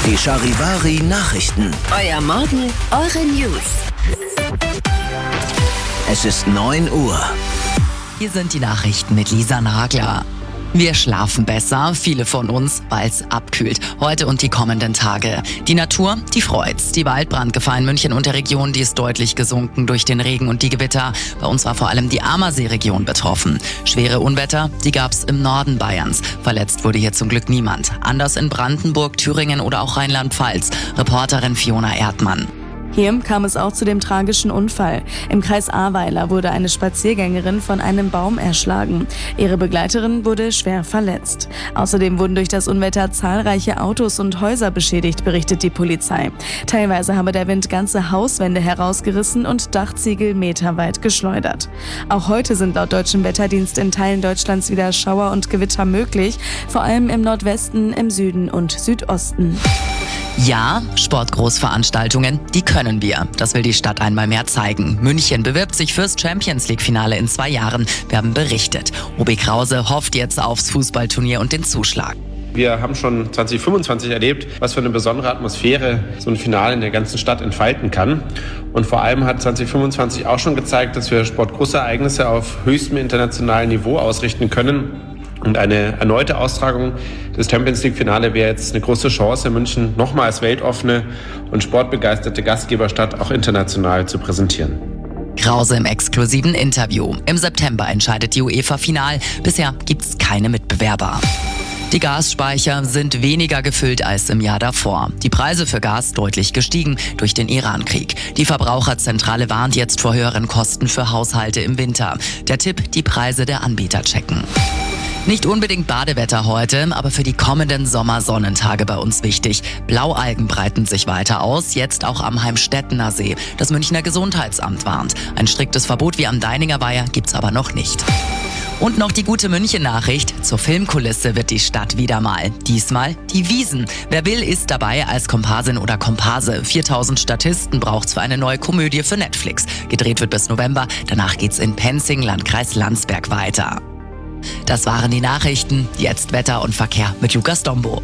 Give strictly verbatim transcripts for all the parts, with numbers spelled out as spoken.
Die Charivari Nachrichten. Euer Morgen, eure News. Es ist neun Uhr. Hier sind die Nachrichten mit Lisa Nagler. Wir schlafen besser, viele von uns, weil es abkühlt. Heute und die kommenden Tage. Die Natur, die freut's. Die Waldbrandgefahr in München und der Region, die ist deutlich gesunken durch den Regen und die Gewitter. Bei uns war vor allem die Ammersee-Region betroffen. Schwere Unwetter, die gab's im Norden Bayerns. Verletzt wurde hier zum Glück niemand. Anders in Brandenburg, Thüringen oder auch Rheinland-Pfalz. Reporterin Fiona Erdmann. Hier kam es auch zu dem tragischen Unfall. Im Kreis Ahrweiler wurde eine Spaziergängerin von einem Baum erschlagen. Ihre Begleiterin wurde schwer verletzt. Außerdem wurden durch das Unwetter zahlreiche Autos und Häuser beschädigt, berichtet die Polizei. Teilweise habe der Wind ganze Hauswände herausgerissen und Dachziegel meterweit geschleudert. Auch heute sind laut deutschem Wetterdienst in Teilen Deutschlands wieder Schauer und Gewitter möglich, vor allem im Nordwesten, im Süden und Südosten. Ja, Sportgroßveranstaltungen, die können wir. Das will die Stadt einmal mehr zeigen. München bewirbt sich fürs Champions-League-Finale in zwei Jahren. Wir haben berichtet. O B Krause hofft jetzt aufs Fußballturnier und den Zuschlag. Wir haben schon zwanzig fünfundzwanzig erlebt, was für eine besondere Atmosphäre so ein Finale in der ganzen Stadt entfalten kann. Und vor allem hat zwanzig fünfundzwanzig auch schon gezeigt, dass wir Sportgroßereignisse auf höchstem internationalen Niveau ausrichten können. Und eine erneute Austragung des Champions-League-Finale wäre jetzt eine große Chance, München nochmal als weltoffene und sportbegeisterte Gastgeberstadt auch international zu präsentieren. Krause im exklusiven Interview. Im September entscheidet die UEFA final. Bisher gibt's keine Mitbewerber. Die Gasspeicher sind weniger gefüllt als im Jahr davor. Die Preise für Gas deutlich gestiegen durch den Iran-Krieg. Die Verbraucherzentrale warnt jetzt vor höheren Kosten für Haushalte im Winter. Der Tipp, die Preise der Anbieter checken. Nicht unbedingt Badewetter heute, aber für die kommenden Sommersonnentage bei uns wichtig. Blaualgen breiten sich weiter aus, jetzt auch am Heimstettener See. Das Münchner Gesundheitsamt warnt. Ein striktes Verbot wie am Deininger Weiher gibt's aber noch nicht. Und noch die gute München-Nachricht. Zur Filmkulisse wird die Stadt wieder mal. Diesmal die Wiesn. Wer will, ist dabei als Komparsin oder Komparse. viertausend Statisten braucht's für eine neue Komödie für Netflix. Gedreht wird bis November. Danach geht's in Penzing, Landkreis Landsberg weiter. Das waren die Nachrichten. Jetzt Wetter und Verkehr mit Lukas Dombo.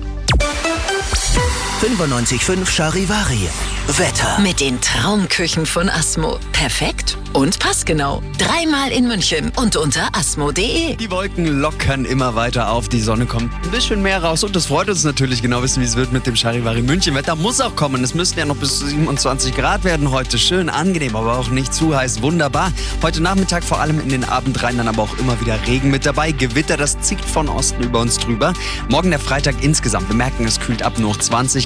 fünfundneunzig Komma fünf Charivari. Wetter. Mit den Traumküchen von Asmo. Perfekt und passgenau. Dreimal in München und unter asmo punkt de. Die Wolken lockern immer weiter auf, die Sonne kommt ein bisschen mehr raus und das freut uns natürlich. Genau wissen, wie es wird mit dem Charivari München. Wetter muss auch kommen. Es müssten ja noch bis zu siebenundzwanzig Grad werden heute. Schön, angenehm, aber auch nicht zu heiß. Wunderbar. Heute Nachmittag vor allem in den Abend rein, dann aber auch immer wieder Regen mit dabei. Gewitter, das zieht von Osten über uns drüber. Morgen der Freitag insgesamt. Wir merken, es kühlt ab nur zwanzig